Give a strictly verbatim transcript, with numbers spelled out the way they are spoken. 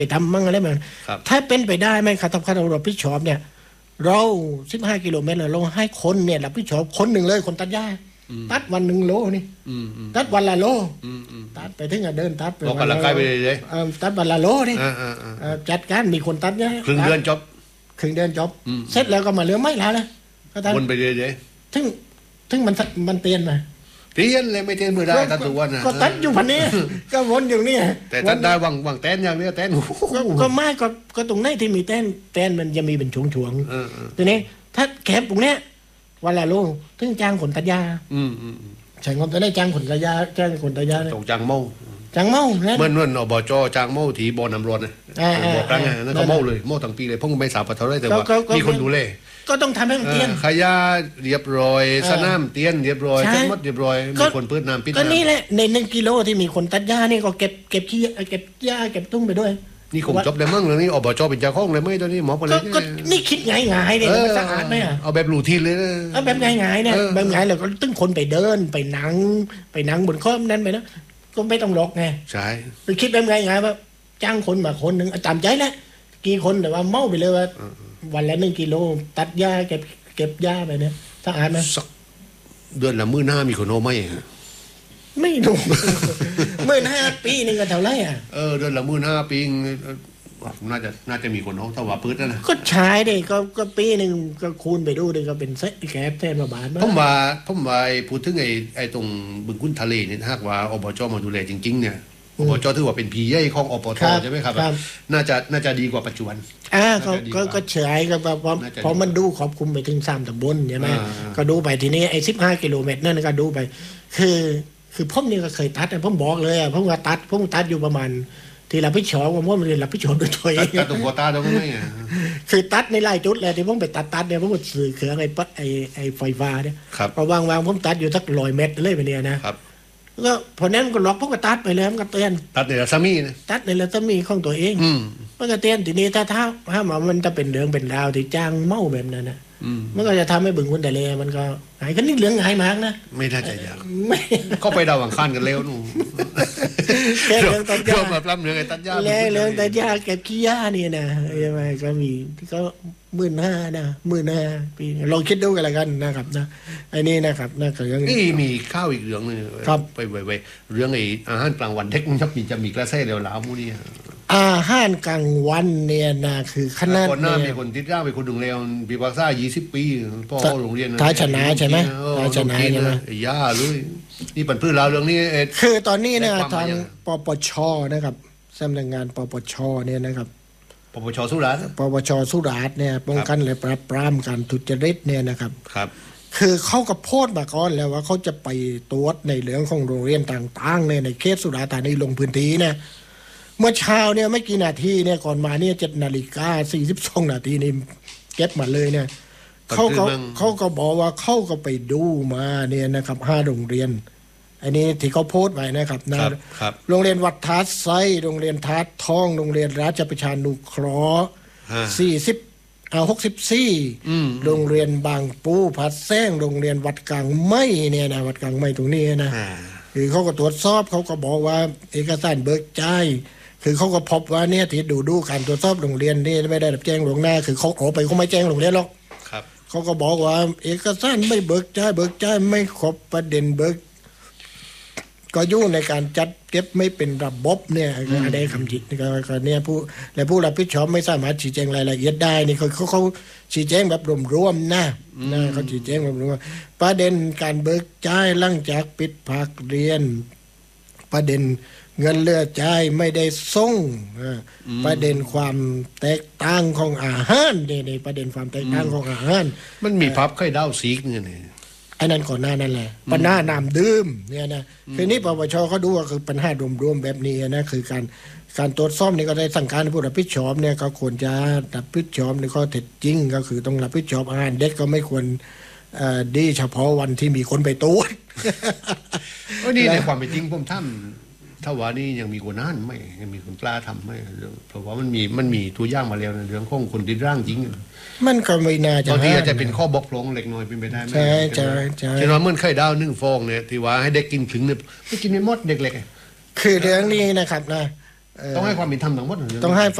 ไปทำมั่งอะไรแบบถ้าเป็นไปได้ไหมครับถ้าเรารับผิดชอบเนี่ยเราสิบห้ากิโลเมตรเราให้คนเนี่ยรับผิดชอบคนหนึ่งเลยคนตัดหญ้าตัดวันหนึ่งโลนี่ตัดวันละโลตัดไปถึงเดินตัดไปวันละไปเลยตัดวันละโลนี่จัดการมีคนตัดเนี่ยครึ่งเดือนจบครึ่งเดือนจบเสร็จแล้วก็มาเหลือไม่แล้วนะวนไปเรื่อยๆถึงถึงมันมันเตียนมาเตียนเลยไม่เตียนมือได้ตัดตัววันนะก็ตัดอยู่พันนี้ก็วนอยู่นี่แต่ตัดได้วังวังแตนอย่างนี้แตนก็ไม่ก็ก็ตรงไหนที่มีแตนแตนมันจะมีเป็นช่วงๆทีนี้ถ้าแคบตรงเนี้ยวันละโลถึงจ้างขนตัดยาใช่งบจะได้จ้างขนตัดยาจ้างขนตัดยาตรงจ้างเมาจ้างเมาเมื่อเมื่ออบจจ้างเมาที่บ่อน้ำร้อนนะบอกครั้งนั้นก็เมาเลยเมาทั้งปีเลยเพราะไม่สาวปะเท่าไรแต่ว่ามีคนดูแลก็ต้องทำให้มันเตียนขยะเรียบร้อยสนามเตียนเรียบร้อยทั้งหมดเรียบร้อยมีคนพื้นน้ำปิดน้ำก็นี่แหละในหนึ่งกิโลที่มีคนตัดหญ้านี่ก็เก็บเก็บขี้เก็บหญ้าเก็บตุ้งไปด้วยนี่คงจบเลยมั้งเลยนี่อบจเป็นเจ้าของเลยไม่ตอนนี้หมอไปเลยก็นี่คิดง่ายๆเนี่ยมันสะอาดไหมอ่ะเอาแบบรูทีนเลยเอาแบบง่ายๆเนี่ยแบบง่ายเลยก็ตึ้งคนไปเดินไปนั่งไปนั่งบนข้อมนั้นไปนะก็ไม่ต้องหลอกไงใช่ไปคิดแบบง่ายๆว่าจ้างคนมาคนหนึ่งจำใจแล้วกี่คนแต่ว่าเมาไปเลยว่าวันละหนึ่งกิโลตัดหญ้าเก็บเก็บหญ้าไปเนี่ยสะอาดไหมเดือนละมื้อหน้ามีคนโนไหมไม่รู้มื้อหน้าปีนึงก็เท่าไรอ่ะเออเดือนละมื้อหน้าปีน่าจะน่าจะมีคนโนถ้าว่าปื้ดนะก็ใช้ดิก็ก็ปีนึงก็คูณไปดูดิก็เป็นเซ็ตแก๊สแทนมาบาทผมว่าผมว่าพูดถึงไอ้ไอ้ตรงบึงกุ้นทะเลเนี่ยหากว่าอบจมาดูแลจริงๆเนี่ยอบจถือว่าเป็นพีใหญ่ของอปทใช่ไหมครับน่าจะน่าจะดีกว่าปัจจุบันอ่าก็ก็เฉยก็เพราะเพราะมันดูครอบคลุมไปถึงสามตำบลใช่ไหมก็ดูไปทีนี้ไอ้สิบห้ากิโลเมตรนั่นก็ดูไปคือคือผมนี่ก็เคยตัดนะผมบอกเลยอ่ะผมว่าตัดผมตัดอยู่ประมาณที่รับผิดชอบว่าผมเรียนรับผิดชอบด้วยตัวเองตัดตรงหัวตาตรงนี้คือตัดในไล่จุดเลยที่ผมไปตัดตัดเนี่ยผมก็สื่อเครื่องไอ้ปัดไอ้ไอ้ไฟฟ้าเนี่ยพอวางวางผมตัดอยู่สักร้อยเมตรเลยไปเนี่ยนะก็พอนั้นก็ล็อกพวกก็ตัดไปเลยมันก็เตือนตัดในรัศมีนะตัดในรัศมีของตัวเองมันก็เตือนทีนี้ถ้าถ้าถ้ามันจะเป็นเรื่องเป็นราวที่จ้างเมาแบบนั้นนะมันก็จะทำให้บึงกุนแต่เลมันก็หายกันนี่เหลืองหายมากนะไม่น่าจะยากเข้าไปดาวอังคารกันเร็วนู่นแค่เรื่องตัดหญ้าแบบรับเรื่องไอ้ตัดหญ้าแล้วเรื่องตัดหญ้าเก็บขี้หญ้านี่นะใช่ไหมก็มีก็หมื่นห้านะหมื่นห้าปีลองคิดดูกันละกันนะครับนะไอ้นี่นะครับนะก็ยังนี่มีข้าวอีกเรื่องนึงไปไวๆเรื่องไอ้อาหารกลางวันเทคนิคจะมีกระแสเร็วหลาวมูนี่อาหารกลางวันเนี่ยนะคือขนาดคนหน้ามีคนติดร่างเป็นคนดึงเร็วปีภาษายี่สิบปีพ่อโรงเรียนท้ายชนะใช่ไหมท้ายชนะใช่ไหมย่าเลยนี่ปันพื้นเราเรื่องนี้คือตอนนี้เนี่ยทางปปชนะครับสำนักงานปปชเนี่ยนะครับปปชสุราษฎร์ปปชสุราษฎร์เนี่ยป้องกันและปราบปรามการทุจริตเนี่ยนะครับครับคือเขาก็โพสต์มาก่อนแล้วว่าเขาจะไปตรวจในเรื่องของโรงเรียนต่างๆในในเขตสุราษฎร์ธานีลงพื้นที่นะเมื่อเช้าเนี่ยไม่กี่นาทีเนี่ยก่อนมาเนี่ยเจ็ดนาฬิกาสี่สิบสองนาทีนี่เก็บมาเลยเนี่ยเขาก็เขาก็บอกว่าเขาก็ไปดูมาเนี่ยนะครับห้าโรงเรียนอันนี้ที่เขาโพสต์ไว้นะครับนะโรงเรียนวัดทัดไซโรงเรียนทัดทองโรงเรียนราชประชานุเคราะห์สี่สิบเอาหกสิบสี่โรงเรียนบางปูพัดแซงโรงเรียนวัดกลางไม้เนี่ยนะวัดกลางไม้ตรงนี้นะคือเขาก็ตรวจสอบเขาก็บอกว่าเอกสารเบิกจ่ายคือเขาก็พบว่าเนี่ยที่ดูดูการตรวจสอบโรงเรียนนี่ไม่ได้รับแจ้งหลวงหน้าคือเขาออกไปเขาไม่แจ้งโรงเรียนหรอกเขาก็บอกว่าเอกสารไม่เบิกจ่ายเบิกจ่ายไม่ครบประเด็นเบิกก็ยุ่งในการจัดเก็บไม่เป็นระบบเนี่ยอะไรคำจิตก็เนี่ยผู้และผู้รับผิดชอบไม่สามารถชี้แจงรายละเอียดได้นี่เขาเขาเขาชี้แจงแบบรวมๆนะนะเขาชี้แจงแบบรวมประเด็นการเบิกจ่ายหลังจากปิดภาคเรียนประเด็นเงินเลือจ่ายไม่ได้ส่งประเด็นความแตกต่างของอาหารเนี่ยในประเด็นความแตกต่างของอาหารมันมีพับไข่ดาวซีกเนี่ยไอ้นั่นก่อนหน้านั่นแหละปัญหาน้ำดื่มเนี่ยนะคือนี่ปปชเขาดูว่าคือปัญหารวมๆแบบนี้นะคือการการตรวจสอบนี่ก็ได้สั่งการให้ผู้รับผิดชอบเนี่ยเขาควรจะรับผิดชอบในข้อเท็จจริงก็คือต้องรับผิดชอบอาหารเด็กก็ไม่ควรดีเฉพาะวันที่มีคนไปตรวจก็นี่ในความเป็นจริงผมทำถ้าว่านี่ยังมีคนนั่นไม่ยังมีคนกล้าทำไม่เพราะว่ามันมีมันมีตัวอย่างมาแล้วในเรื่องของคนติดร่างจริงมันก็ไม่น่าจะบางทีอาจจะเป็นข้อบกพร่องเล็กน้อยเป็นไปได้ไหมใช่ใช่ใช่เช่นว่าเมื่อไข่ดาวนึ่งฟองเนี่ยที่ว่าให้เด็กกินถึงเนี่ยไม่กินไม่หมดเด็กเล็กคือเรื่องนี้นะครับนะเอ่อต้องให้ความเป็นธรรมทั้งหมดต้องให้